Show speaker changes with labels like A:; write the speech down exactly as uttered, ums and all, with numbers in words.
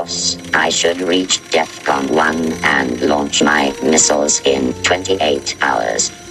A: course, I should reach DEFCON one and launch my missiles in twenty-eight hours.